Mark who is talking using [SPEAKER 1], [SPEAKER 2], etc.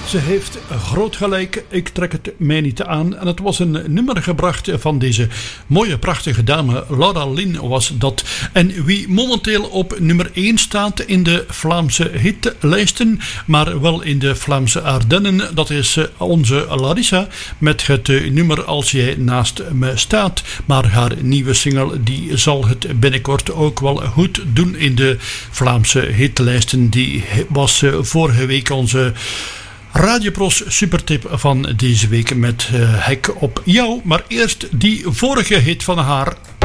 [SPEAKER 1] Ze heeft groot gelijk, ik trek het mij niet aan. En het was een nummer gebracht van deze mooie, prachtige dame. Laura Lynn was dat. En wie momenteel op nummer 1 staat in de Vlaamse hitlijsten, maar wel in de Vlaamse Ardennen, dat is onze Larissa met het nummer Als jij naast me staat. Maar haar nieuwe single die zal het binnenkort ook wel goed doen in de Vlaamse hitlijsten. Die was vorige week onze Radiopros supertip van deze week met Hek op jou. Maar eerst die vorige hit van haar.